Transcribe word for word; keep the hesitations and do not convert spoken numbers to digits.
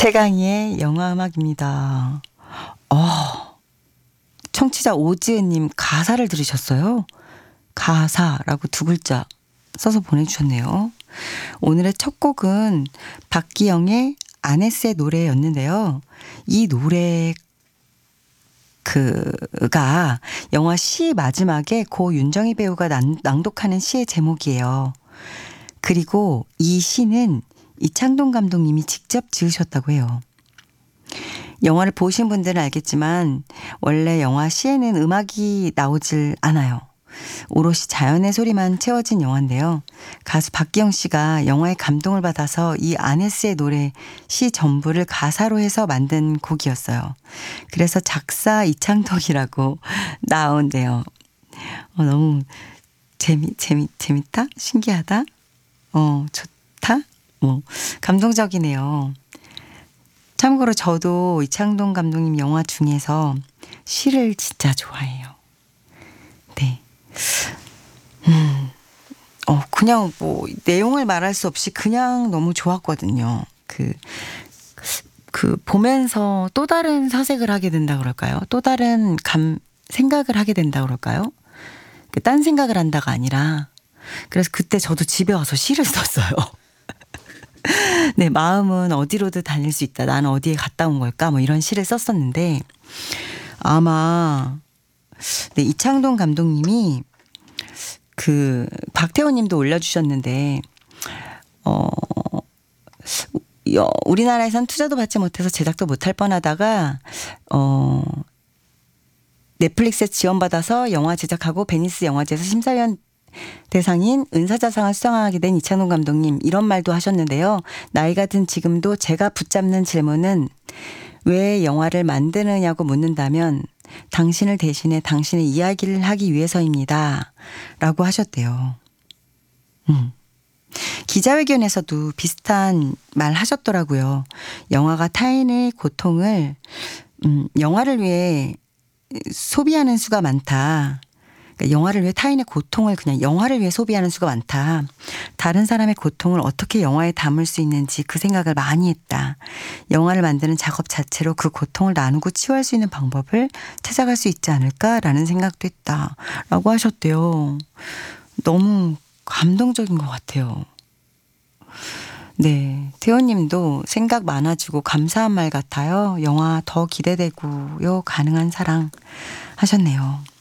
최강희의 영화음악입니다. 어, 청취자 오지은님 가사를 들으셨어요? 가사라고 두 글자 써서 보내주셨네요. 오늘의 첫 곡은 박기영의 아네스의 노래였는데요. 이 노래 그가 영화 시 마지막에 고 윤정희 배우가 낭, 낭독하는 시의 제목이에요. 그리고 이 시는 이창동 감독님이 직접 지으셨다고 해요. 영화를 보신 분들은 알겠지만 원래 영화 시에는 음악이 나오질 않아요. 오롯이 자연의 소리만 채워진 영화인데요. 가수 박기영 씨가 영화에 감동을 받아서 이 아네스의 노래 시 전부를 가사로 해서 만든 곡이었어요. 그래서 작사 이창동이라고 나온대요. 어, 너무 재미, 재미, 재밌다? 신기하다? 어, 좋다? 뭐, 감동적이네요. 참고로 저도 이창동 감독님 영화 중에서 시를 진짜 좋아해요. 네. 음, 어, 그냥 뭐, 내용을 말할 수 없이 그냥 너무 좋았거든요. 그, 그, 보면서 또 다른 사색을 하게 된다 그럴까요? 또 다른 감, 생각을 하게 된다 그럴까요? 그, 딴 생각을 한다가 아니라. 그래서 그때 저도 집에 와서 시를 썼어요. 네, 마음은 어디로든 달릴 수 있다. 나는 어디에 갔다 온 걸까? 뭐 이런 시를 썼었는데, 아마, 네, 이창동 감독님이 그 박태원 님도 올려주셨는데 어, 우리나라에선 투자도 받지 못해서 제작도 못할 뻔하다가 어, 넷플릭스에 지원받아서 영화 제작하고 베니스 영화제에서 심사위원 대상인 은사자상을 수상하게 된 이창동 감독님, 이런 말도 하셨는데요. 나이가 든 지금도 제가 붙잡는 질문은 왜 영화를 만드느냐고 묻는다면 당신을 대신해 당신의 이야기를 하기 위해서입니다. 라고 하셨대요. 음. 기자회견에서도 비슷한 말 하셨더라고요. 영화가 타인의 고통을 음, 영화를 위해 소비하는 수가 많다. 그러니까 영화를 위해 타인의 고통을 그냥 영화를 위해 소비하는 수가 많다. 다른 사람의 고통을 어떻게 영화에 담을 수 있는지 그 생각을 많이 했다. 영화를 만드는 작업 자체로 그 고통을 나누고 치유할 수 있는 방법을 찾아갈 수 있지 않을까라는 생각도 했다. 라고 하셨대요. 너무 감동적인 것 같아요. 네, 태호님도 생각 많아지고 감사한 말 같아요. 영화 더 기대되고요. 가능한 사랑 하셨네요.